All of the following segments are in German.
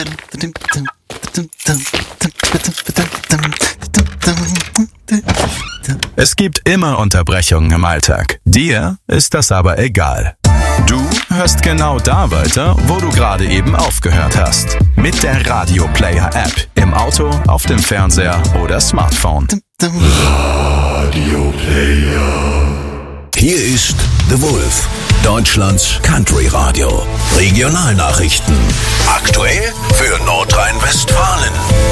Es gibt immer Unterbrechungen im Alltag. Dir ist das aber egal. Du hörst genau da weiter, wo du gerade eben aufgehört hast. Mit der Radio Player App. Im Auto, auf dem Fernseher oder Smartphone. Radio Player. Hier ist The Wolf, Deutschlands Country Radio. Regionalnachrichten. Aktuell für Nordrhein-Westfalen.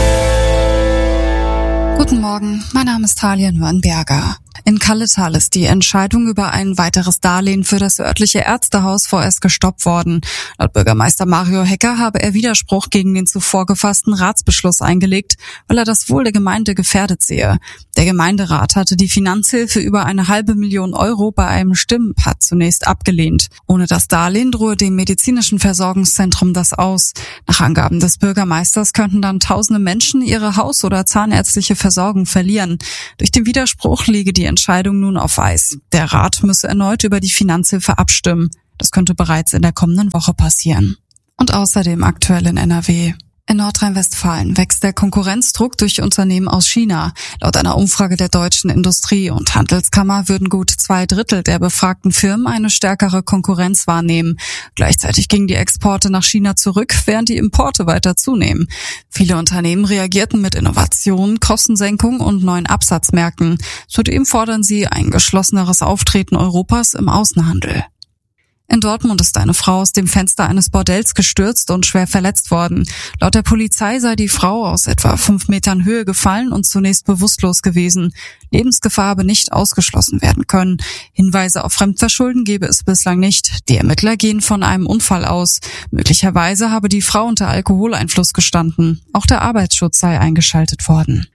Guten Morgen, mein Name ist Talia Nürnberger. In Kalletal ist die Entscheidung über ein weiteres Darlehen für das örtliche Ärztehaus vorerst gestoppt worden. Laut Bürgermeister Mario Hecker habe er Widerspruch gegen den zuvor gefassten Ratsbeschluss eingelegt, weil er das Wohl der Gemeinde gefährdet sehe. Der Gemeinderat hatte die Finanzhilfe über 500.000 Euro bei einem Stimmenpatt zunächst abgelehnt. Ohne das Darlehen drohe dem medizinischen Versorgungszentrum das aus. Nach Angaben des Bürgermeisters könnten dann tausende Menschen ihre haus- oder zahnärztliche Versorgung verlieren. Durch den Widerspruch liege die Entscheidung nun auf Eis. Der Rat müsse erneut über die Finanzhilfe abstimmen. Das könnte bereits in der kommenden Woche passieren. Und außerdem aktuell in NRW. In Nordrhein-Westfalen wächst der Konkurrenzdruck durch Unternehmen aus China. Laut einer Umfrage der Deutschen Industrie- und Handelskammer würden gut 2/3 der befragten Firmen eine stärkere Konkurrenz wahrnehmen. Gleichzeitig gingen die Exporte nach China zurück, während die Importe weiter zunehmen. Viele Unternehmen reagierten mit Innovationen, Kostensenkung und neuen Absatzmärkten. Zudem fordern sie ein geschlosseneres Auftreten Europas im Außenhandel. In Dortmund ist eine Frau aus dem Fenster eines Bordells gestürzt und schwer verletzt worden. Laut der Polizei sei die Frau aus etwa 5 Metern Höhe gefallen und zunächst bewusstlos gewesen. Lebensgefahr habe nicht ausgeschlossen werden können. Hinweise auf Fremdverschulden gebe es bislang nicht. Die Ermittler gehen von einem Unfall aus. Möglicherweise habe die Frau unter Alkoholeinfluss gestanden. Auch der Arbeitsschutz sei eingeschaltet worden.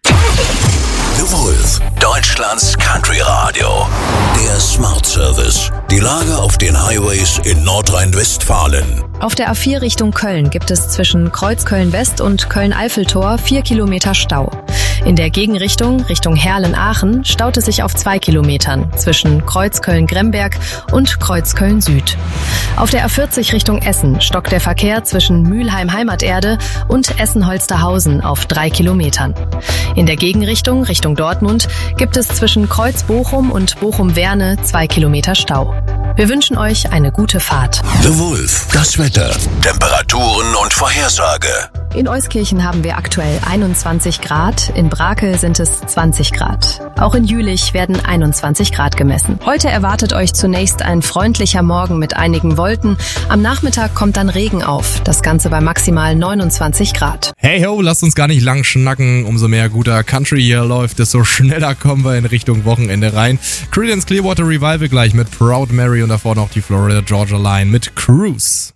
The Wolf, Deutschlands Country Radio. Der Smart Service. Die Lage auf den Highways in Nordrhein-Westfalen. Auf der A4 Richtung Köln gibt es zwischen Kreuzköln-West und Köln-Eiffeltor 4 Kilometer Stau. In der Gegenrichtung, Richtung Herlen-Aachen, staut es sich auf 2 Kilometern zwischen Kreuzköln-Gremberg und Kreuzköln-Süd. Auf der A40 Richtung Essen stockt der Verkehr zwischen Mülheim-Heimaterde und Essen-Holsterhausen auf 3 Kilometern. In der Gegenrichtung, Richtung Dortmund, gibt es zwischen Kreuz-Bochum und Bochum-Werne 2 Kilometer Stau. Wir wünschen euch eine gute Fahrt. The Wolf, das Wetter, Temperaturen und Vorhersage. In Euskirchen haben wir aktuell 21 Grad, in Brakel sind es 20 Grad. Auch in Jülich werden 21 Grad gemessen. Heute erwartet euch zunächst ein freundlicher Morgen mit einigen Wolken. Am Nachmittag kommt dann Regen auf, das Ganze bei maximal 29 Grad. Hey ho, lasst uns gar nicht lang schnacken. Umso mehr guter Country hier läuft, desto schneller kommen wir in Richtung Wochenende rein. Creedence Clearwater Revival gleich mit Proud Mary und davor noch die Florida Georgia Line mit Cruise.